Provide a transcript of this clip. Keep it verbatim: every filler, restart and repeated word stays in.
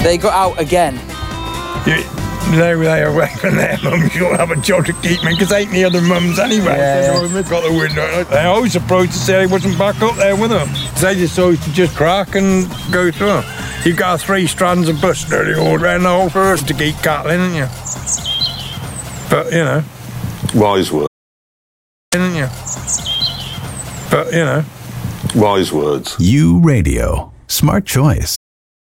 They got out again. You, they were there away from their mums. You'll have a job to keep me, because they ain't the other mums anyway. Yeah, so yeah. They got the window. They always approached to say they wasn't back up there with them. They just always to just crack and go through. You've got three strands of bus dirty all around the whole forest to keep cattle in, haven't you? But, you know. Wise words. Didn't you? But, you know. Wise words. You Radio. Smart choice.